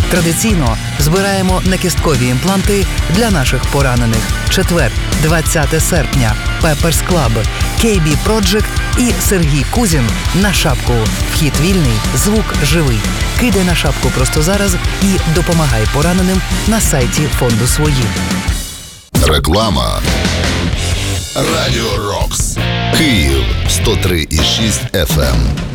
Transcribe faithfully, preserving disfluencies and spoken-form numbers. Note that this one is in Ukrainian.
Традиційно збираємо некісткові імпланти для наших поранених. Четвер, двадцяте серпня. Pepper's Club, кей бі Project і Сергій Кузін на шапку. Вхід вільний, звук живий. Кидай на шапку просто зараз і допомагай пораненим на сайті фонду «Свої». Реклама. Радіо Рокс. Київ сто три і шість еф ем.